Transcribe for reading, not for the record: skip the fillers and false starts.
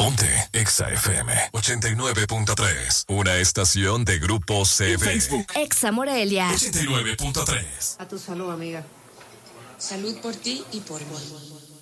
Ponte Exa FM 89.3. Una estación de Grupo CB. Facebook Exa Morelia 89.3. A tu salud, amiga. Salud por ti y por mí.